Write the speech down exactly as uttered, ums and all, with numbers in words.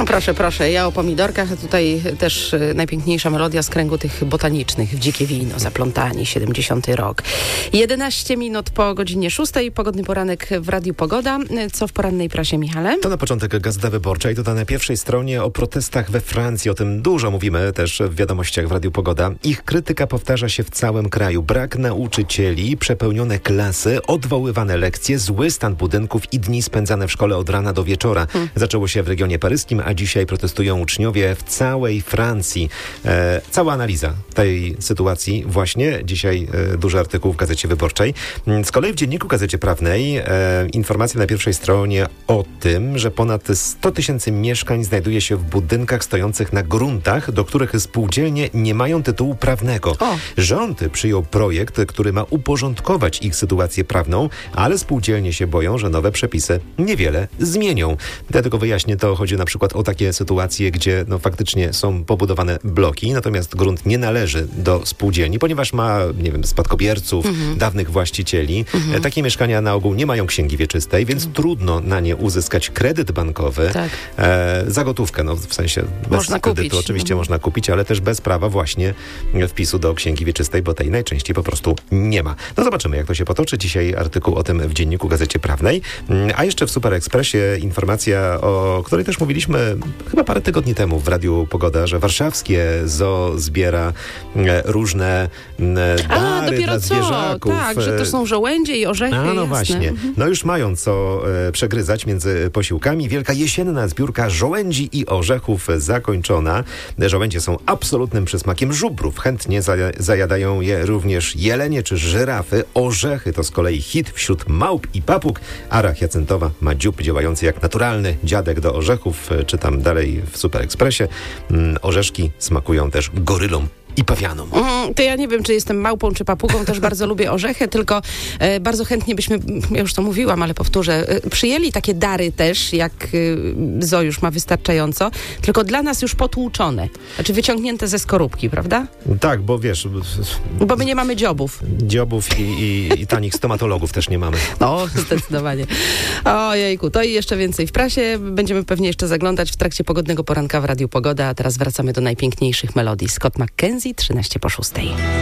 No proszę, proszę, ja o pomidorkach, a tutaj też y, najpiękniejsza melodia z kręgu tych botanicznych, w Dzikie Wino, Zaplątani, siedemdziesiąty rok. jedenaście minut po godzinie szóstej, pogodny poranek w Radiu Pogoda. Co w porannej prasie, Michale? To na początek Gazeta Wyborcza i to na pierwszej stronie o protestach we Francji. O tym dużo mówimy też w wiadomościach w Radiu Pogoda. Ich krytyka powtarza się w całym kraju. Brak nauczycieli, przepełnione klasy, odwoływane lekcje, zły stan budynków i dni spędzane w szkole od rana do wieczora. Hmm. Zaczęło się w regionie paryskim, a dzisiaj protestują uczniowie w całej Francji. E, cała analiza tej sytuacji właśnie. Dzisiaj e, duży artykuł w Gazecie Wyborczej. Z kolei w Dzienniku Gazecie Prawnej e, informacja na pierwszej stronie o tym, że ponad sto tysięcy mieszkań znajduje się w budynkach stojących na gruntach, do których spółdzielnie nie mają tytułu prawnego. O. Rząd przyjął projekt, który ma uporządkować ich sytuację prawną, ale spółdzielnie się boją, że nowe przepisy niewiele zmienią. Ja tylko wyjaśnię, to chodzi na przykład o takie sytuacje, gdzie no, faktycznie są pobudowane bloki, natomiast grunt nie należy do spółdzielni, ponieważ ma, nie wiem, spadkobierców, mhm. dawnych właścicieli. Mhm. Takie mieszkania na ogół nie mają księgi wieczystej, więc mhm. trudno na nie uzyskać kredyt bankowy. Tak. E, za gotówkę, no w sensie bez można kredytu kupić. oczywiście mhm. można kupić, ale też bez prawa właśnie wpisu do księgi wieczystej, bo tej najczęściej po prostu nie ma. No zobaczymy, jak to się potoczy. Dzisiaj artykuł o tym w Dzienniku Gazecie Prawnej. A jeszcze w Super Expressie informacja, o której też mówiliśmy chyba parę tygodni temu w Radiu Pogoda, że warszawskie zoo zbiera różne dary A, dopiero dla co? zwierzaków. Tak, że to są żołędzie i orzechy. A, no jasne. właśnie. Mhm. No już mają co e, przegryzać między posiłkami. Wielka jesienna zbiórka żołędzi i orzechów zakończona. Żołędzie są absolutnym przysmakiem żubrów. Chętnie za, zajadają je również jelenie czy żyrafy. Orzechy to z kolei hit wśród małp i papug, a rach-jacyntowa ma dziób działający jak naturalny dziadek do orzechów. Czytam dalej w Super Expressie. Mm, orzeszki smakują też gorylom i pawianom. Mm, to ja nie wiem, czy jestem małpą, czy papugą, też bardzo lubię orzechy, tylko e, bardzo chętnie byśmy, ja już to mówiłam, ale powtórzę, e, przyjęli takie dary też, jak e, zoo już ma wystarczająco, tylko dla nas już potłuczone, znaczy wyciągnięte ze skorupki, prawda? Tak, bo wiesz... Bo my nie mamy dziobów. Dziobów i, i, i tanich stomatologów też nie mamy. No, zdecydowanie. Ojejku, to i jeszcze więcej w prasie. Będziemy pewnie jeszcze zaglądać w trakcie pogodnego poranka w Radiu Pogoda, a teraz wracamy do najpiękniejszych melodii. Scott McKenzie, trzynaście po szóstej.